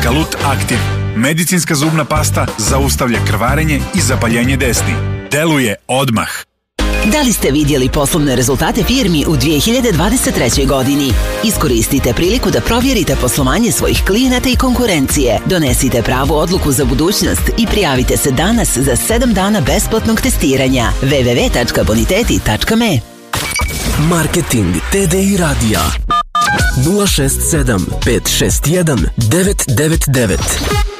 Kalut Aktiv. Medicinska zubna pasta zaustavlja krvarenje i zapaljenje desni. Deluje odmah. Da li ste vidjeli poslovne rezultate firmi u 2023. godini? Iskoristite priliku da provjerite poslovanje svojih klijenata i konkurencije. Donesite pravu odluku za budućnost i prijavite se danas za 7 dana besplatnog testiranja. www.boniteti.me. Marketing TDI radija 067 561 999.